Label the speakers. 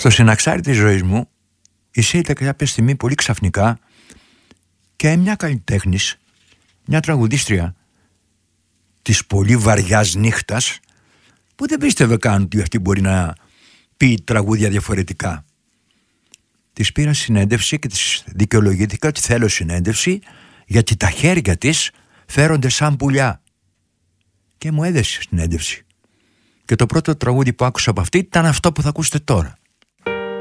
Speaker 1: Στο συναξάρι της ζωής μου εισήλθε κάποια στιγμή πολύ ξαφνικά και μια καλλιτέχνης, μια τραγουδίστρια της πολύ βαριάς νύχτας, που δεν πίστευε καν ότι αυτή μπορεί να πει τραγούδια διαφορετικά. Της πήρα συνέντευξη και της δικαιολογήθηκα ότι θέλω συνέντευξη γιατί τα χέρια της φέρονται σαν πουλιά. Και μου έδεσε συνέντευξη. Και το πρώτο τραγούδι που άκουσα από αυτή ήταν αυτό που θα ακούσετε τώρα.